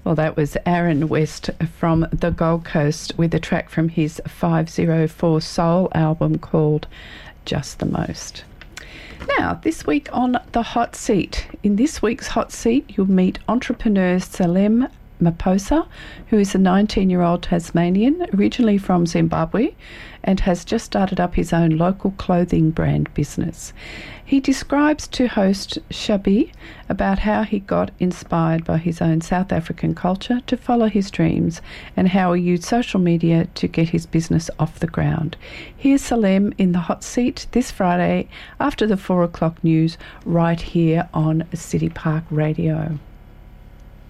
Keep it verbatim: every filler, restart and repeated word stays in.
Well, that was Aaron West from the Gold Coast with a track from his five oh four Soul album called Just the Most. Now, this week on The Hot Seat. In this week's Hot Seat, you'll meet entrepreneur Salem Maposa, who is a nineteen-year-old Tasmanian, originally from Zimbabwe, and has just started up his own local clothing brand business. He describes to host Shabi about how he got inspired by his own South African culture to follow his dreams and how he used social media to get his business off the ground. Here's Salem in the Hot Seat this Friday after the four o'clock news right here on City Park Radio.